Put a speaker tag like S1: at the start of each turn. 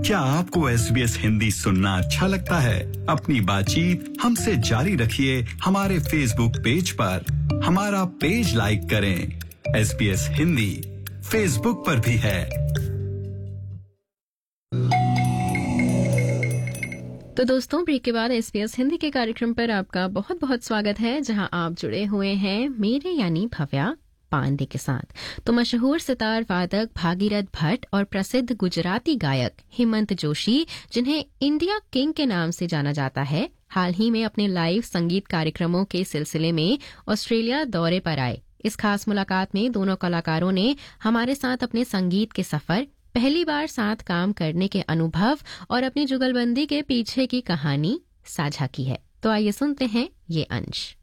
S1: क्या आपको SBS हिंदी सुनना अच्छा लगता है? अपनी बातचीत हमसे जारी रखिए हमारे फेसबुक पेज पर। हमारा पेज लाइक करें। SBS हिंदी फेसबुक पर भी है।
S2: तो दोस्तों, ब्रेक के बाद SBS हिंदी के कार्यक्रम पर आपका बहुत बहुत स्वागत है, जहां आप जुड़े हुए हैं मेरे यानी भव्या पांडे के साथ। तो मशहूर सितार वादक भागीरथ भट्ट और प्रसिद्ध गुजराती गायक हेमंत जोशी, जिन्हें इंडिया किंग के नाम से जाना जाता है, हाल ही में अपने लाइव संगीत कार्यक्रमों के सिलसिले में ऑस्ट्रेलिया दौरे पर आए। इस खास मुलाकात में दोनों कलाकारों ने हमारे साथ अपने संगीत के सफर, पहली बार साथ काम करने के अनुभव और अपनी जुगलबंदी के पीछे की कहानी साझा की है। तो आइए सुनते हैं ये अंश।